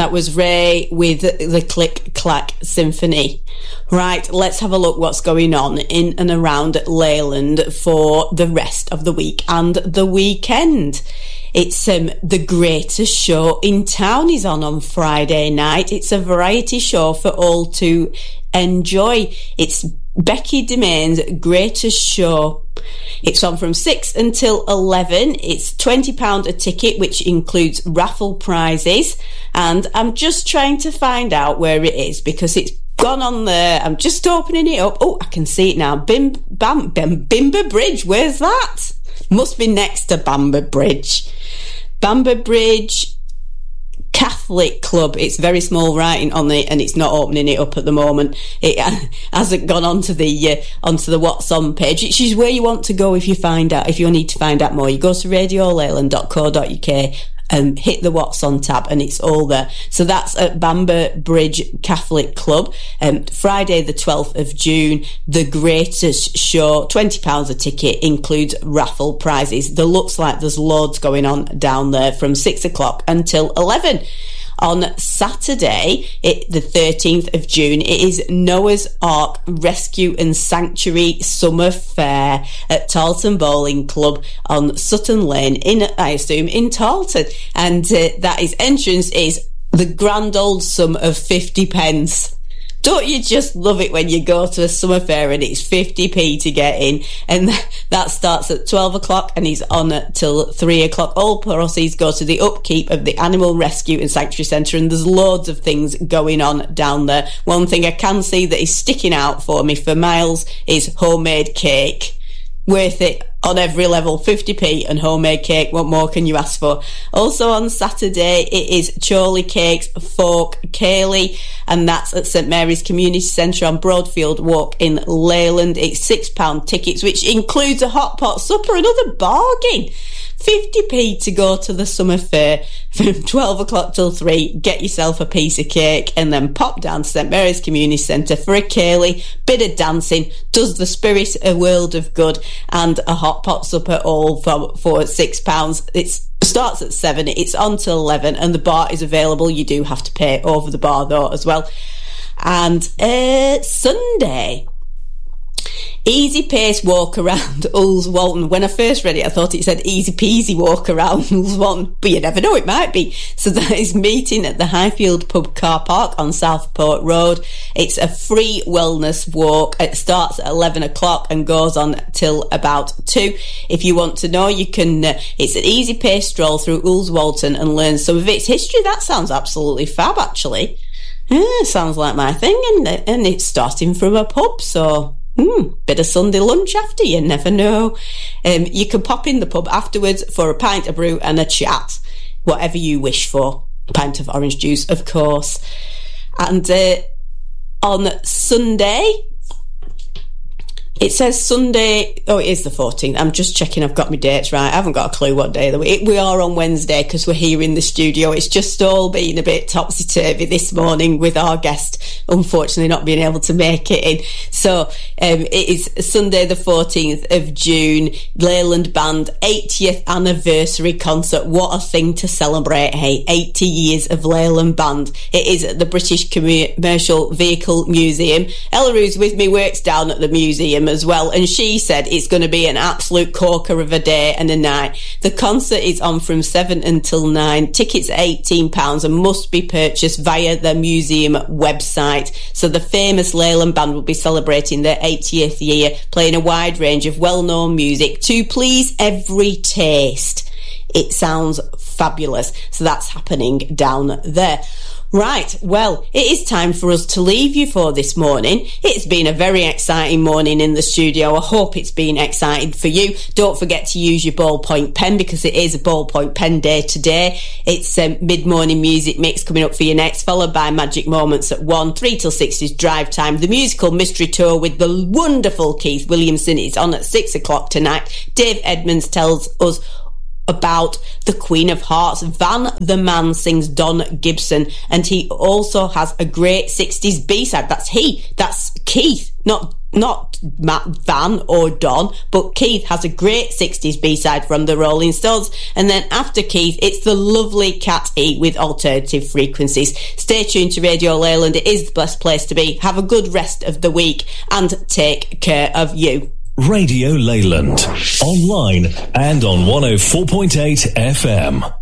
That was Ray with the Click Clack Symphony. Right, let's have a look what's going on in and around Leyland for the rest of the week and the weekend. It's the greatest show in town is on Friday night. It's a variety show for all to enjoy. It's Becky Demain's greatest show. It's on from 6 until 11. It's £20 a ticket, which includes raffle prizes. And I'm just trying to find out where it is because it's gone on there. I'm just opening it up. Oh, I can see it now. Bimber Bridge. Where's that? Must be next to Bamber Bridge. Bamber Bridge Catholic Club. It's very small writing on it, and it's not opening it up at the moment. It hasn't gone onto the What's On page, which is where you want to go if you need to find out more. You go to radioleyland.co.uk and hit the What's On tab, and it's all there. So that's at Bamber Bridge Catholic Club. Friday the 12th of June, the greatest show, £20 a ticket, includes raffle prizes. There looks like there's loads going on down there from 6 o'clock until 11. On Saturday, the 13th of June, it is Noah's Ark Rescue and Sanctuary Summer Fair at Tarleton Bowling Club on Sutton Lane, in Tarleton. And that is entrance is the grand old sum of 50 pence. Don't you just love it when you go to a summer fair and it's 50p to get in? And that starts at 12 o'clock and is on till 3 o'clock. All proceeds go to the upkeep of the Animal Rescue and Sanctuary Centre, and there's loads of things going on down there. One thing I can see that is sticking out for me for miles is homemade cake. Worth it on every level, 50p and homemade cake. What more can you ask for? Also on Saturday, it is Chorley Cakes Folk Cayley, and that's at St Mary's Community Centre on Broadfield Walk in Leyland. It's £6 tickets, which includes a hot pot supper, another bargain. 50p to go to the summer fair from 12 o'clock till 3. Get yourself a piece of cake and then pop down to St Mary's Community Centre for a Cayley, bit of dancing, does the spirit a world of good, and a hot pot supper, all for £6. It starts at 7, it's on till 11, and the bar is available. You do have to pay over the bar though as well. And Sunday, easy pace walk around Ulls Walton. When I first read it, I thought it said easy peasy walk around Ulls Walton, but you never know, it might be. So that is meeting at the Highfield Pub car park on Southport Road. It's a free wellness walk. It starts at 11 o'clock and goes on till about 2. If you want to know, you can, it's an easy pace stroll through Ulls Walton and learn some of its history. That sounds absolutely fab, actually. Sounds like my thing, and it's starting from a pub, so bit of Sunday lunch after, you never know. You can pop in the pub afterwards for a pint of brew and a chat, whatever you wish for. A pint of orange juice, of course. And on Sunday, it says Sunday, it is the 14th. I'm just checking I've got my dates right. I haven't got a clue what day of the week. We are on Wednesday because we're here in the studio. It's just all been a bit topsy-turvy this morning with our guest, unfortunately, not being able to make it in. So it is Sunday the 14th of June, Leyland Band 80th anniversary concert. What a thing to celebrate, hey, 80 years of Leyland Band. It is at the British Commercial Vehicle Museum. Ella, who's with me, works down at the museum as well, and she said it's going to be an absolute corker of a day and a night. The concert is on from 7 until 9. Tickets are £18 and must be purchased via the museum website. So the famous Leyland Band will be celebrating their 80th year, playing a wide range of well-known music to please every taste. It sounds fabulous. So that's happening down there. Right, well, it is time for us to leave you for this morning. It's been a very exciting morning in the studio. I hope it's been exciting for you. Don't forget to use your ballpoint pen because it is a ballpoint pen day today. It's mid-morning music mix coming up for you next, followed by Magic Moments at 1. 3 till 6 is Drive Time. The musical mystery tour with the wonderful Keith Williamson is on at 6 o'clock tonight. Dave Edmonds tells us about the Queen of Hearts. Van the Man sings Don Gibson, and he also has a great 60s B-side. That's Keith, not not Matt Van or Don, but Keith has a great 60s B-side from the Rolling Stones. And then after Keith, it's the lovely Cat E with Alternative Frequencies. Stay tuned to Radio Leyland. It is the best place to be. Have a good rest of the week and take care of you. Radio Leyland. Online and on 104.8 FM.